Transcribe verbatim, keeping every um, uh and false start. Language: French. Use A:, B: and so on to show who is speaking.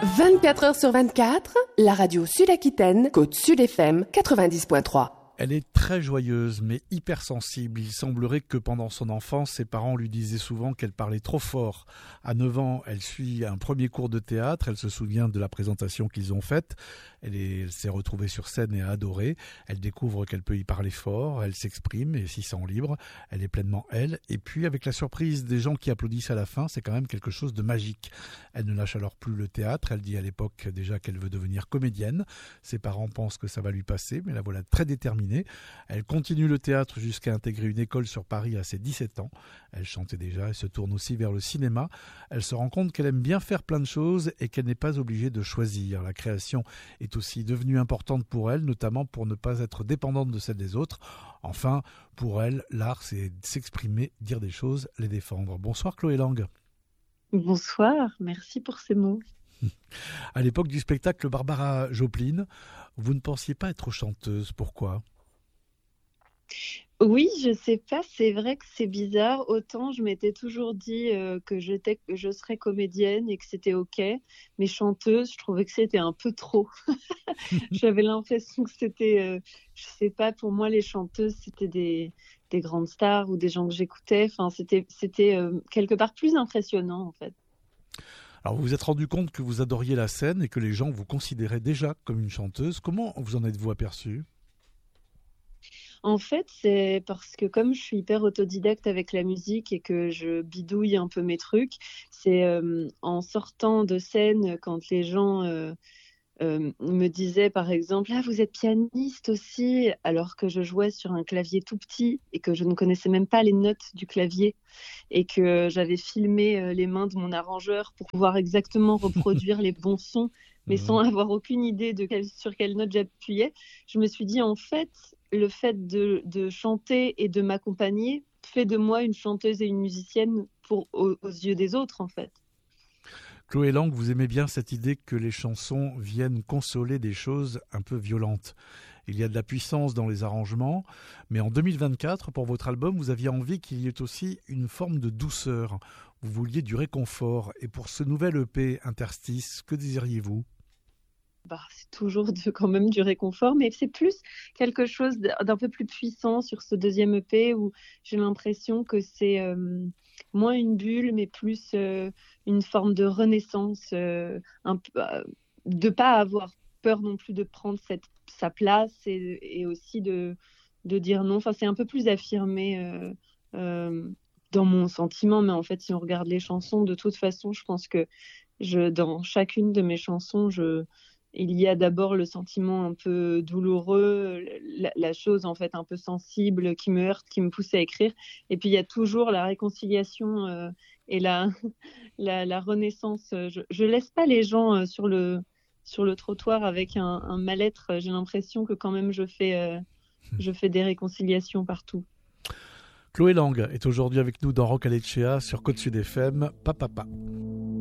A: vingt-quatre heures sur vingt-quatre, la radio Sud-Aquitaine, Côte-Sud F M quatre-vingt-dix point trois.
B: Elle est très joyeuse, mais hypersensible. Il semblerait que pendant son enfance, ses parents lui disaient souvent qu'elle parlait trop fort. À neuf ans, elle suit un premier cours de théâtre. Elle se souvient de la présentation qu'ils ont faite. Elle, est, elle s'est retrouvée sur scène et a adoré. Elle découvre qu'elle peut y parler fort. Elle s'exprime et s'y sent libre. Elle est pleinement elle. Et puis, avec la surprise des gens qui applaudissent à la fin, c'est quand même quelque chose de magique. Elle ne lâche alors plus le théâtre. Elle dit à l'époque déjà qu'elle veut devenir comédienne. Ses parents pensent que ça va lui passer, mais la voilà très déterminée. Elle continue le théâtre jusqu'à intégrer une école sur Paris à ses dix-sept ans. Elle chantait déjà et se tourne aussi vers le cinéma. Elle se rend compte qu'elle aime bien faire plein de choses et qu'elle n'est pas obligée de choisir. La création est aussi devenue importante pour elle, notamment pour ne pas être dépendante de celle des autres. Enfin, pour elle, l'art, c'est s'exprimer, dire des choses, les défendre. Bonsoir Chloé Lang.
C: Bonsoir, merci pour ces mots.
B: À l'époque du spectacle Barbara Joplin, vous ne pensiez pas être chanteuse. Pourquoi ?
C: Oui, je sais pas, c'est vrai que c'est bizarre. Autant je m'étais toujours dit euh, que j'étais, je serais comédienne et que c'était ok, mais chanteuse, je trouvais que c'était un peu trop. J'avais l'impression que c'était, euh, je sais pas, pour moi les chanteuses c'était des, des grandes stars ou des gens que j'écoutais. Enfin, c'était, c'était euh, quelque part plus impressionnant en fait.
B: Alors vous vous êtes rendu compte que vous adoriez la scène et que les gens vous considéraient déjà comme une chanteuse. Comment vous en êtes-vous aperçu ?
C: En fait, c'est parce que comme je suis hyper autodidacte avec la musique et que je bidouille un peu mes trucs, c'est euh, en sortant de scène quand les gens euh, euh, me disaient par exemple « Ah, vous êtes pianiste aussi ?» alors que je jouais sur un clavier tout petit et que je ne connaissais même pas les notes du clavier et que j'avais filmé euh, les mains de mon arrangeur pour pouvoir exactement reproduire les bons sons mais sans avoir aucune idée de quelle, sur quelle note j'appuyais. Je me suis dit en fait, le fait de, de chanter et de m'accompagner fait de moi une chanteuse et une musicienne pour, aux, aux yeux des autres, en fait.
B: Chloé Lang, vous aimez bien cette idée que les chansons viennent consoler des choses un peu violentes. Il y a de la puissance dans les arrangements, mais en deux mille vingt-quatre, pour votre album, vous aviez envie qu'il y ait aussi une forme de douceur. Vous vouliez du réconfort. Et pour ce nouvel E P Interstice, que désiriez-vous ?
C: Bah, c'est toujours de, quand même du réconfort, mais c'est plus quelque chose d'un peu plus puissant sur ce deuxième E P où j'ai l'impression que c'est euh, moins une bulle, mais plus euh, une forme de renaissance, euh, un, euh, de pas avoir peur non plus de prendre cette, sa place et, et aussi de, de dire non. Enfin, c'est un peu plus affirmé euh, euh, dans mon sentiment, mais en fait, si on regarde les chansons, de toute façon, je pense que je, dans chacune de mes chansons, je il y a d'abord le sentiment un peu douloureux, la, la chose en fait un peu sensible qui me heurte, qui me pousse à écrire. Et puis il y a toujours la réconciliation euh, et la, la, la renaissance. Je, je laisse pas les gens euh, sur le sur le trottoir avec un, un mal-être. J'ai l'impression que quand même je fais euh, je fais des réconciliations partout.
B: Chloé Lang est aujourd'hui avec nous dans Rock Alecchea sur Côte-Sud F M. Papa.